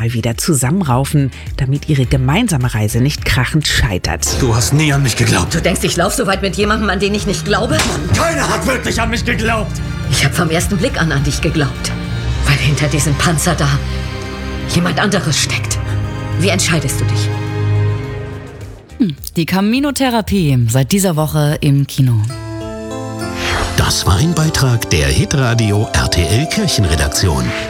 mal wieder zusammenraufen, damit ihre gemeinsame Reise nicht krachend scheitert. Du hast nie an mich geglaubt. Du denkst, ich laufe so weit mit jemandem, an den ich nicht glaube? Keiner hat wirklich an mich geglaubt. Ich habe vom ersten Blick an dich geglaubt. Weil hinter diesem Panzer da jemand anderes steckt. Wie entscheidest du dich? Die Camino-Therapie, seit dieser Woche im Kino. Das war ein Beitrag der Hitradio RTL Kirchenredaktion.